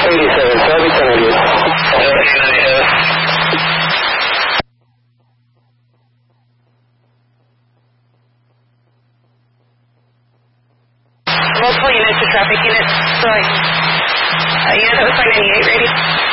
87, traffic 98. Multiple units to traffic units. So, yeah, that was 98 ready.